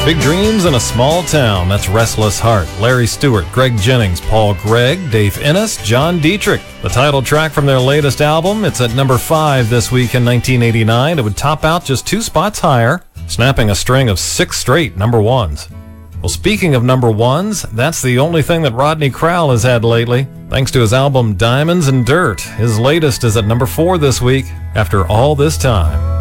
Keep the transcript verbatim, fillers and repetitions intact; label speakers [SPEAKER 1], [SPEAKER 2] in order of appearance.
[SPEAKER 1] Big Dreams in a Small Town. That's Restless Heart. Larry Stewart, Greg Jennings, Paul Gregg, Dave Innes, John Dietrich. The title track from their latest album. It's at number five this week in nineteen eighty-nine. It would top out just two spots higher, snapping a string of six straight number ones. Well, speaking of number ones, that's the only thing that Rodney Crowell has had lately. Thanks to his album Diamonds and Dirt. His latest is at number four this week, After All This Time.